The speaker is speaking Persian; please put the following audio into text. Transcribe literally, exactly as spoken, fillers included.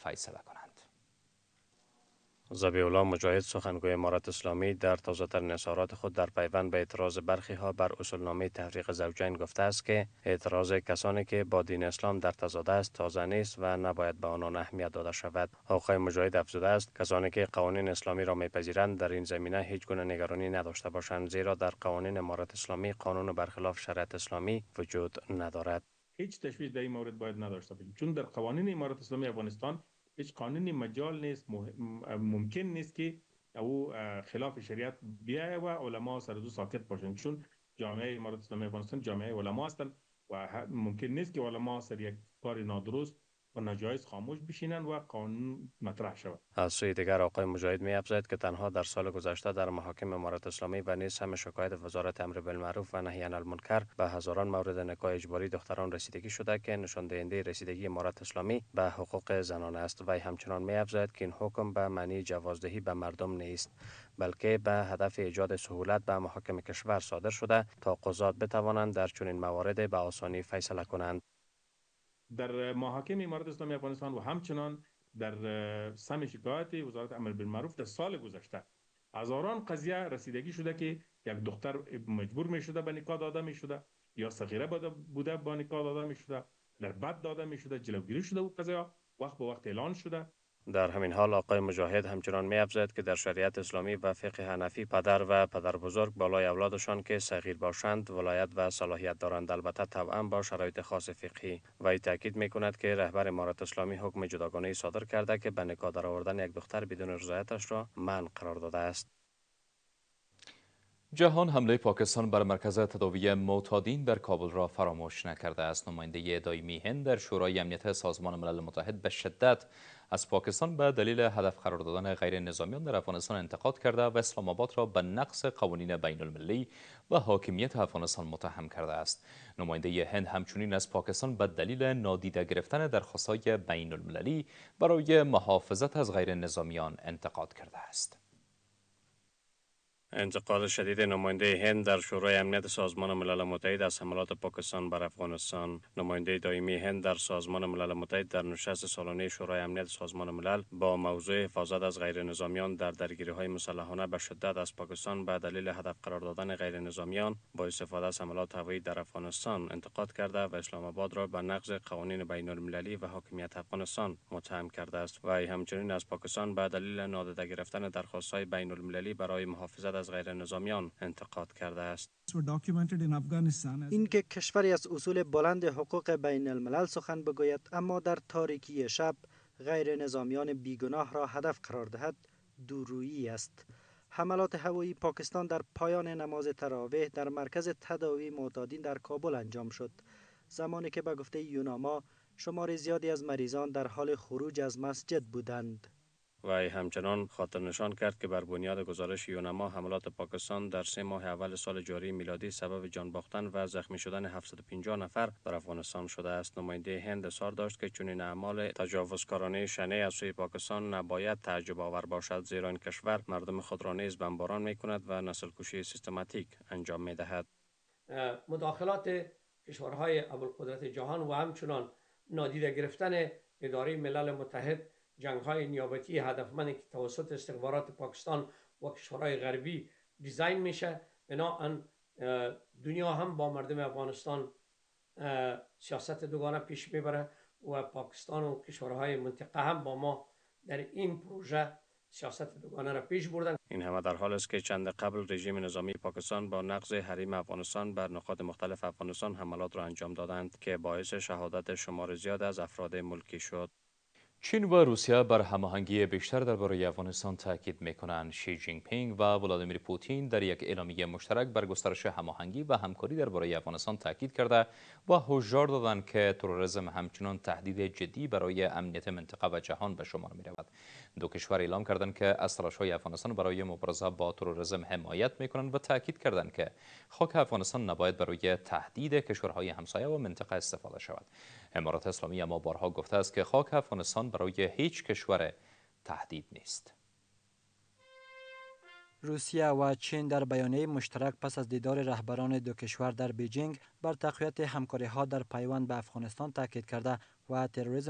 فیصله کنند. ذبیح الله مجاهد سخنگوی امارت اسلامی در تازه‌ترین اظهارات خود در پیوند به اعتراض برخی ها بر اصولنامه تفریق زوجین گفته است که اعتراض کسانی که با دین اسلام در تضاد است تازه نیست و نباید به آنان اهمیت داده شود. آقای مجاهد افزوده است کسانی که قوانین اسلامی را میپذیرند در این زمینه هیچ گونه نگرانی نداشته باشند، زیرا در قوانین امارت اسلامی قانون برخلاف شریعت اسلامی وجود ندارد. هیچ تشویش در این مورد باید نداشته باشیم، چون در قوانین امارت اسلامی افغانستان هیچ قانونی مجال نیست، ممکن نیست که او خلاف شریعت بیاید و علما سر دو ساکت باشند، چون جامعه امارت اسلامی افغانستان جامعه علما هستند و ممکن نیست که علما سر یک کار نادرست و ناجایز خاموش بشینند و قانون مطرح شود. از سوی دیگر آقای مجاهد می افزاید که تنها در سال گذشته در محاکم امارت اسلامی و نیز هم شکایت وزارت امر بالمعروف و نهی عن المنکر به هزاران مورد نکاح اجباری دختران رسیدگی شده که نشان دهنده رسیدگی امارت اسلامی به حقوق زنان است. و همچنان می افزاید که این حکم به معنی جوازدهی به مردم نیست، بلکه به هدف ایجاد سهولت به محاکم کشور صادر شده تا قضات بتوانند در چنین موارد به آسانی فیصله کنند. در محاکم امارت اسلامی افغانستان و همچنان در سم شکایت وزارت امر بالمعروف در سال گذشته هزاران قضیه رسیدگی شده که یک دختر مجبور می شده به نکاح داده می شده یا صغیره بوده با نکاح داده می شده، در بد داده می شده، جلوگیری شده و قضیه وقت به وقت اعلان شده. در همین حال آقای مجاهد همچنان می افزاید که در شریعت اسلامی و فقه حنفی پدر و پدر بزرگ بالای اولادشان که صغیر باشند ولایت و صلاحیت دارند، البته طبعا با شرایط خاص فقهی. و ای تاکید می کند که رهبر امارت اسلامی حکم جداگانه صادر کرده که به نکاح درآوردن یک دختر بدون رضایتش را منع قرار داده است. جهان حمله پاکستان بر مرکز تداوی معتادین در کابل را فراموش نکرده است. نماینده دائمی هند در شورای امنیت سازمان ملل متحد به شدت از پاکستان به دلیل هدف قرار دادن غیر نظامیان در افغانستان انتقاد کرده و اسلام آباد را به نقض قوانین بین المللی و حاکمیت افغانستان متهم کرده است. نماینده هند همچنین از پاکستان به دلیل نادیده گرفتن درخواست‌های بین المللی برای محافظت از غیر نظامیان انتقاد کرده است. انتقاد شدید نماینده هند در شورای امنیت سازمان ملل متحد از حملات پاکستان بر افغانستان. نماینده دائمی هند در سازمان ملل متحد در نشست سالانه شورای امنیت سازمان ملل با موضوع حفاظت از غیر نظامیان در درگیری‌های مسلحانه به شدت از پاکستان به دلیل هدف قرار دادن غیر نظامیان با استفاده از حملات هوایی در افغانستان انتقاد کرده و اسلام آباد را به نقض قوانین بین المللی و حاکمیت افغانستان متهم کرده است. و همچنین از پاکستان به دلیل نادیده گرفتن درخواست‌های بین المللی برای محافظت از غیر نظامیان انتقاد کرده است. این که کشوری از اصول بلند حقوق بین الملل سخن بگوید اما در تاریکی شب غیر نظامیان بیگناه را هدف قرار دهد دورویی است. حملات هوایی پاکستان در پایان نماز تراویح در مرکز تداوی معتادین در کابل انجام شد، زمانی که به گفته یوناما شمار زیادی از مریضان در حال خروج از مسجد بودند. و همچنان خاطر نشان کرد که بر بنیاد گزارش یونما حملات پاکستان در سه ماه اول سال جاری میلادی سبب جان باختن و زخمی شدن هفتصد و پنجاه نفر در افغانستان شده است. نماینده هند اصرار داشت که چنین اعمال تجاوزکارانه شنیع از سوی پاکستان نباید تعجب آور باشد، زیرا این کشور مردم خود را نیز بمباران می کند و نسل کشی سیستماتیک انجام می دهد. مداخلات کشورهای ابوالقدرت جهان و همچنان نادیده گرفتن اداره ملل متحد جنگ‌های نیابتی هدفمندی که توسط استخبارات پاکستان و کشورهای غربی دیزاین میشه، بنابراین دنیا هم با مردم افغانستان سیاست دوگانه پیش میبره و پاکستان و کشورهای منطقه هم با ما در این پروژه سیاست دوگانه را پیش بردن. این همه در حال است که چند قبل رژیم نظامی پاکستان با نقض حریم افغانستان بر نقاط مختلف افغانستان حملات را انجام دادند که باعث شهادت شمار زیاد از افراد ملکی شد. چین و روسیه بر هماهنگی بیشتر درباره افغانستان تاکید می‌کنند. شی جین پینگ و ولادیمیر پوتین در یک اعلامیه مشترک بر گسترش هماهنگی و همکاری درباره افغانستان تاکید کرده و هشدار دادند که تروریسم همچنان تهدید جدی برای امنیت منطقه و جهان به شمار می‌رود. دو کشور اعلام کردند که از تلاش‌های افغانستان برای مبارزه با تروریسم حمایت می‌کنند و تاکید کردند که خاک افغانستان نباید برای تهدید کشورهای همسایه و منطقه استفاده شود. امارات اسلامی اما بارها گفته است که خاک افغانستان برای هیچ کشور تهدید نیست. روسیه و چین در بیانیه مشترک پس از دیدار رهبران دو کشور در بیجینگ بر تقویت همکاری‌ها در پیوند به افغانستان تاکید کرده و تروریسم